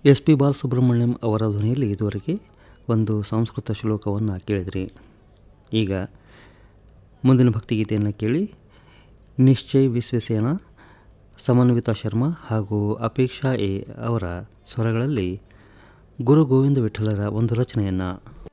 S P Balasubrahmanyam ಅವರ ಧ್ವನಿಯಲ್ಲಿ ಇದುವರೆಗೆ ಒಂದು ಸಂಸ್ಕೃತ ಶ್ಲೋಕವನ್ನು ಕೇಳಿದ್ರಿ. ಈಗ ಮುಂದಿನ ಭಕ್ತಿಗೀತೆಯನ್ನು ಕೇಳಿ. ನಿಶ್ಚಯ್ ವಿಶ್ವಸೇನ, ಸಮನ್ವಿತಾ ಶರ್ಮಾ ಹಾಗೂ ಅಪೇಕ್ಷಾ ಎ ಅವರ ಸ್ವರಗಳಲ್ಲಿ ಗುರು ಗೋವಿಂದ ವಿಠಲರ ಒಂದು ರಚನೆಯನ್ನು.